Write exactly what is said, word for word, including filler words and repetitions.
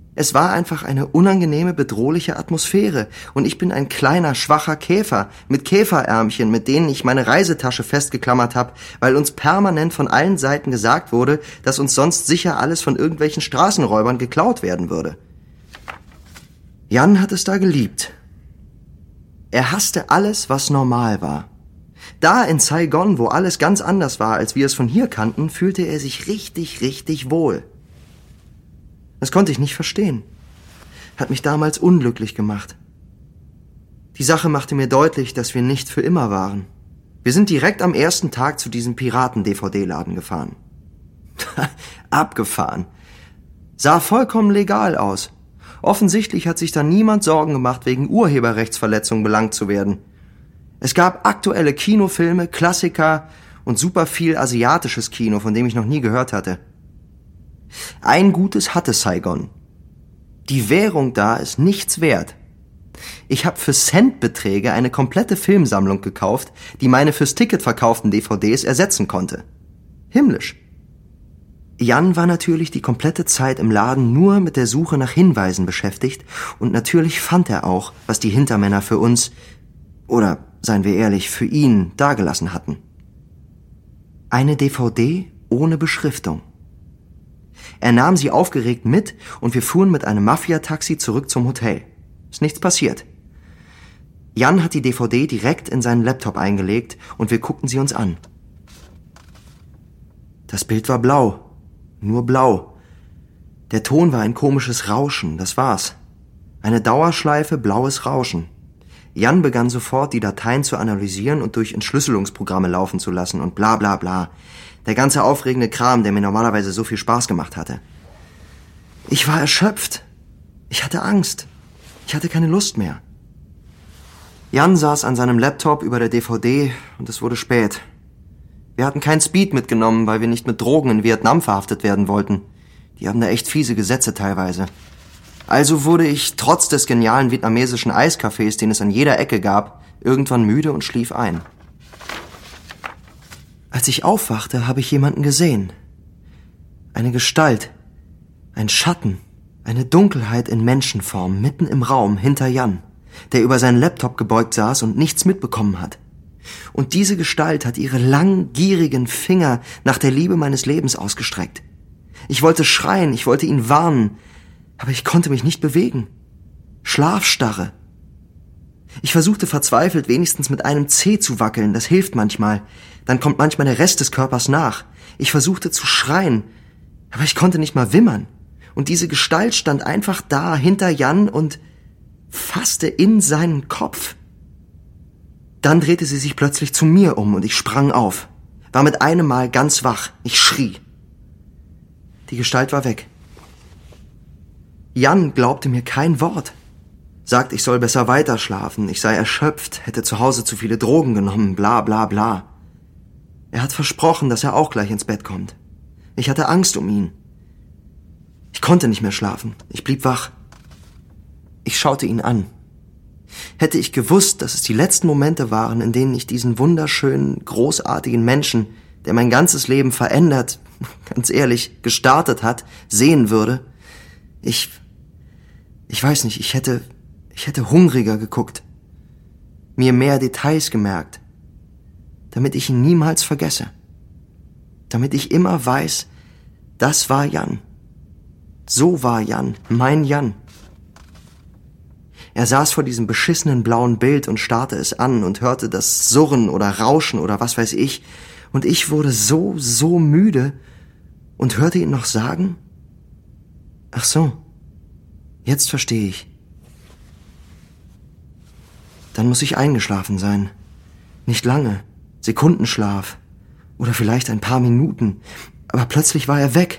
Es war einfach eine unangenehme, bedrohliche Atmosphäre und ich bin ein kleiner, schwacher Käfer mit Käferärmchen, mit denen ich meine Reisetasche festgeklammert habe, weil uns permanent von allen Seiten gesagt wurde, dass uns sonst sicher alles von irgendwelchen Straßenräubern geklaut werden würde. Jan hat es da geliebt. Er hasste alles, was normal war. Da in Saigon, wo alles ganz anders war, als wir es von hier kannten, fühlte er sich richtig, richtig wohl. Das konnte ich nicht verstehen. Hat mich damals unglücklich gemacht. Die Sache machte mir deutlich, dass wir nicht für immer waren. Wir sind direkt am ersten Tag zu diesem Piraten-D V D-Laden gefahren. Abgefahren. Sah vollkommen legal aus. Offensichtlich hat sich da niemand Sorgen gemacht, wegen Urheberrechtsverletzung belangt zu werden. Es gab aktuelle Kinofilme, Klassiker und super viel asiatisches Kino, von dem ich noch nie gehört hatte. Ein Gutes hatte Saigon. Die Währung da ist nichts wert. Ich habe für Centbeträge eine komplette Filmsammlung gekauft, die meine fürs Ticket verkauften D V Ds ersetzen konnte. Himmlisch. Jan war natürlich die komplette Zeit im Laden nur mit der Suche nach Hinweisen beschäftigt und natürlich fand er auch, was die Hintermänner für uns, oder seien wir ehrlich, für ihn dagelassen hatten. Eine D V D ohne Beschriftung. Er nahm sie aufgeregt mit und wir fuhren mit einem Mafia-Taxi zurück zum Hotel. Ist nichts passiert. Jan hat die D V D direkt in seinen Laptop eingelegt und wir guckten sie uns an. Das Bild war blau. Nur blau. Der Ton war ein komisches Rauschen, das war's. Eine Dauerschleife blaues Rauschen. Jan begann sofort, die Dateien zu analysieren und durch Entschlüsselungsprogramme laufen zu lassen und bla bla bla. Der ganze aufregende Kram, der mir normalerweise so viel Spaß gemacht hatte. Ich war erschöpft. Ich hatte Angst. Ich hatte keine Lust mehr. Jan saß an seinem Laptop über der D V D und es wurde spät. Wir hatten kein Speed mitgenommen, weil wir nicht mit Drogen in Vietnam verhaftet werden wollten. Die haben da echt fiese Gesetze teilweise. Also wurde ich, trotz des genialen vietnamesischen Eiscafés, den es an jeder Ecke gab, irgendwann müde und schlief ein. Als ich aufwachte, habe ich jemanden gesehen. Eine Gestalt, ein Schatten, eine Dunkelheit in Menschenform mitten im Raum hinter Jan, der über seinen Laptop gebeugt saß und nichts mitbekommen hat. Und diese Gestalt hat ihre langen, gierigen Finger nach der Liebe meines Lebens ausgestreckt. Ich wollte schreien, ich wollte ihn warnen, aber ich konnte mich nicht bewegen. Schlafstarre. Ich versuchte verzweifelt, wenigstens mit einem Zeh zu wackeln, das hilft manchmal. Dann kommt manchmal der Rest des Körpers nach. Ich versuchte zu schreien, aber ich konnte nicht mal wimmern. Und diese Gestalt stand einfach da hinter Jan und fasste in seinen Kopf. Dann drehte sie sich plötzlich zu mir um und ich sprang auf. War mit einem Mal ganz wach. Ich schrie. Die Gestalt war weg. Jan glaubte mir kein Wort. Sagt, ich soll besser weiterschlafen, ich sei erschöpft, hätte zu Hause zu viele Drogen genommen, bla bla bla. Er hat versprochen, dass er auch gleich ins Bett kommt. Ich hatte Angst um ihn. Ich konnte nicht mehr schlafen, ich blieb wach. Ich schaute ihn an. Hätte ich gewusst, dass es die letzten Momente waren, in denen ich diesen wunderschönen, großartigen Menschen, der mein ganzes Leben verändert, ganz ehrlich, gestartet hat, sehen würde, ich, ich weiß nicht, ich hätte, ich hätte hungriger geguckt, mir mehr Details gemerkt, damit ich ihn niemals vergesse, damit ich immer weiß, das war Jan, so war Jan, mein Jan. Er saß vor diesem beschissenen blauen Bild und starrte es an und hörte das Surren oder Rauschen oder was weiß ich, und ich wurde so, so müde und hörte ihn noch sagen, ach so, jetzt verstehe ich. Dann muss ich eingeschlafen sein. Nicht lange, Sekundenschlaf oder vielleicht ein paar Minuten, aber plötzlich war er weg.